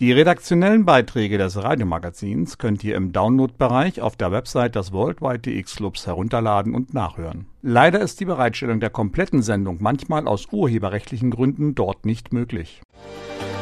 Die redaktionellen Beiträge des Radiomagazins könnt ihr im Download-Bereich auf der Website des Worldwide DX Clubs herunterladen und nachhören. Leider ist die Bereitstellung der kompletten Sendung manchmal aus urheberrechtlichen Gründen dort nicht möglich.